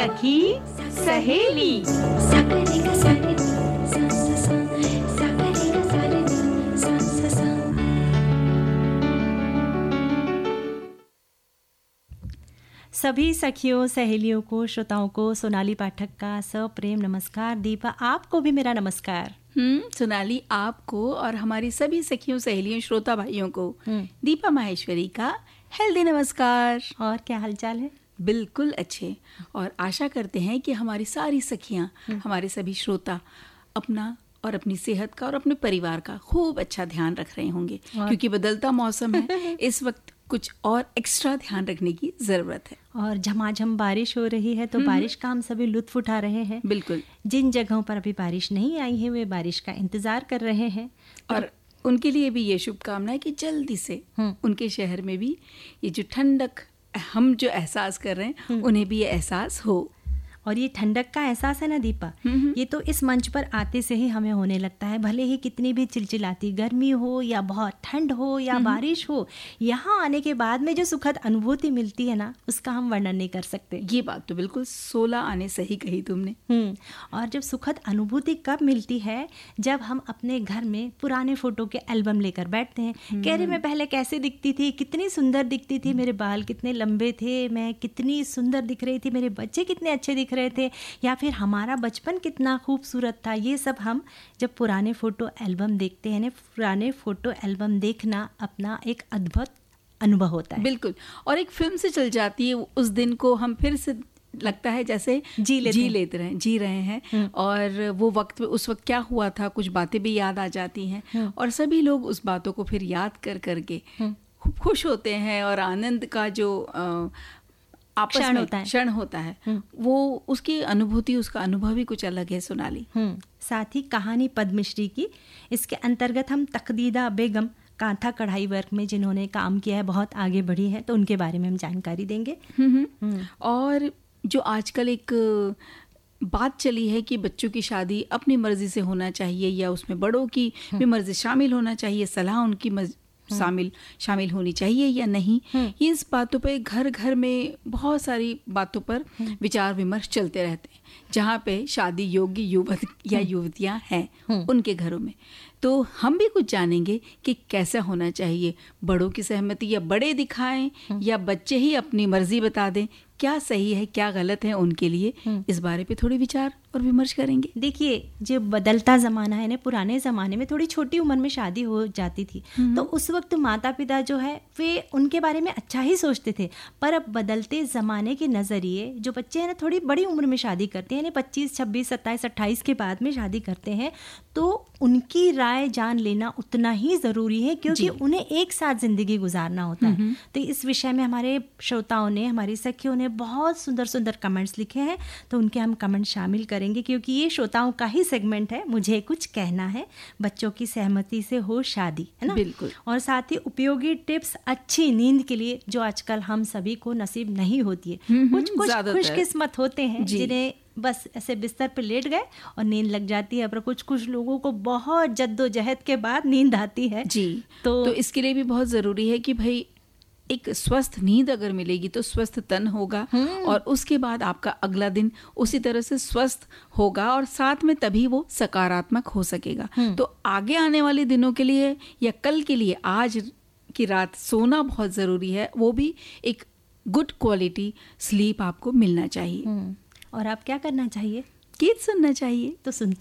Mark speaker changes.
Speaker 1: सखी सहेली। सभी सखियों सहेलियों को, श्रोताओं को सोनाली पाठक का सप्रेम नमस्कार। दीपा, आपको भी मेरा नमस्कार।
Speaker 2: सोनाली, आपको और हमारी सभी सखियों सहेलियों श्रोता भाइयों को दीपा माहेश्वरी का हेल्दी नमस्कार।
Speaker 1: और क्या हालचाल है?
Speaker 2: बिल्कुल अच्छे, और आशा करते हैं कि हमारी सारी सखियां, हमारे सभी श्रोता अपना और अपनी सेहत का और अपने परिवार का खूब अच्छा ध्यान रख रहे होंगे, क्योंकि बदलता मौसम है। इस वक्त कुछ और एक्स्ट्रा ध्यान रखने की जरूरत है।
Speaker 1: और झमाझम बारिश हो रही है, तो बारिश का हम सभी लुत्फ उठा रहे हैं।
Speaker 2: बिल्कुल।
Speaker 1: जिन जगहों पर अभी बारिश नहीं आई है, वे बारिश का इंतजार कर रहे हैं,
Speaker 2: और उनके लिए भी ये शुभकामनाएं कि जल्दी से उनके शहर में भी ये जो ठंडक हम जो एहसास कर रहे हैं, उन्हें भी ये एहसास हो।
Speaker 1: और ये ठंडक का एहसास है ना दीपा, ये तो इस मंच पर आते से ही हमें होने लगता है। भले ही कितनी भी चिलचिलाती गर्मी हो या बहुत ठंड हो या बारिश हो, यहाँ आने के बाद में जो सुखद अनुभूति मिलती है ना, उसका हम वर्णन नहीं कर सकते।
Speaker 2: ये बात तो बिल्कुल 16 आने सही कही तुमने।
Speaker 1: और जब सुखद अनुभूति कब मिलती है, जब हम अपने घर में पुराने फोटो के एल्बम लेकर बैठते हैं। कह रहे मैं पहले कैसे दिखती थी, कितनी सुंदर दिखती थी, मेरे बाल कितने लंबे थे, मैं कितनी सुंदर दिख रही थी, मेरे बच्चे कितने अच्छे दिख रहे थे, या फिर हमारा बचपन कितना खूबसूरत था। ये सब हम जब पुराने फोटो एल्बम देखते हैं, पुराने फोटो एल्बम देखना अपना एक अद्भुत अनुभव होता है।
Speaker 2: बिल्कुल, और एक फिल्म से चल जाती है। उस दिन को हम फिर से लगता है जैसे जी रहे हैं। और वो वक्त, उस वक्त क्या हुआ था, कुछ बातें भी याद आ जाती हैं, और सभी लोग उस बातों को फिर याद कर करके खूब खुश होते हैं। और आनंद का जो आपस में क्षण होता है, वो उसकी अनुभूति, उसका अनुभव ही कुछ अलग है। सोनाली,
Speaker 1: साथ ही कहानी पद्मश्री की, इसके अंतर्गत हम तकदीदा बेगम कांथा कढ़ाई वर्क में जिन्होंने काम किया है, बहुत आगे बढ़ी है, तो उनके बारे में हम जानकारी देंगे।
Speaker 2: और जो आजकल एक बात चली है कि बच्चों की शादी अपनी मर्जी से होना चाहिए या उसमें बड़ों की भी मर्जी शामिल होना चाहिए, सलाह उनकी शामिल होनी चाहिए या नहीं, ये इस बातों पे घर घर में बहुत सारी बातों पर विचार विमर्श चलते रहते हैं। जहाँ पे शादी योग्य युवक या युवतियाँ हैं उनके घरों में, तो हम भी कुछ जानेंगे कि कैसा होना चाहिए। बड़ों की सहमति या बड़े दिखाएं या बच्चे ही अपनी मर्जी बता दें, क्या सही है क्या गलत है उनके लिए, इस बारे पे थोड़ी विचार और विमर्श करेंगे।
Speaker 1: देखिए, जो बदलता ज़माना है ना, पुराने ज़माने में थोड़ी छोटी उम्र में शादी हो जाती थी, तो उस वक्त माता पिता जो है वे उनके बारे में अच्छा ही सोचते थे। पर अब बदलते ज़माने के नज़रिए जो बच्चे हैं ना, थोड़ी बड़ी उम्र में शादी करते हैं, 25, 26, 27, 28 के बाद में शादी करते हैं, तो उनकी राय जान लेना उतना ही ज़रूरी है, क्योंकि उन्हें एक साथ ज़िंदगी गुजारना होता है। तो इस विषय में हमारे श्रोताओं ने, हमारी सखियों ने बहुत सुंदर सुंदर कमेंट्स लिखे हैं, तो उनके हम कमेंट शामिल करेंगे, क्योंकि ये श्रोताओं का ही सेगमेंट है। मुझे कुछ कहना है, बच्चों की सहमति से हो शादी, है ना।
Speaker 2: बिल्कुल।
Speaker 1: और साथ ही उपयोगी टिप्स अच्छी नींद के लिए, जो आजकल हम सभी को नसीब नहीं होती है। कुछ खुशकिस्मत होते हैं जिन्हें बस ऐसे बिस्तर पे लेट गए और नींद लग जाती है, पर कुछ लोगों को बहुत जद्दोजहद के बाद नींद आती है।
Speaker 2: जी, तो इसके लिए भी बहुत ज़रूरी है कि भाई एक स्वस्थ नींद अगर मिलेगी तो स्वस्थ तन होगा, और उसके बाद आपका अगला दिन उसी तरह से स्वस्थ होगा, और साथ में तभी वो सकारात्मक हो सकेगा। तो आगे आने वाले दिनों के लिए या कल के लिए आज की रात सोना बहुत ज़रूरी है, वो भी एक गुड क्वालिटी स्लीप आपको मिलना चाहिए।
Speaker 1: और आप क्या करना चाहिए?
Speaker 2: गीत सुनना चाहिए।
Speaker 1: तो सुनते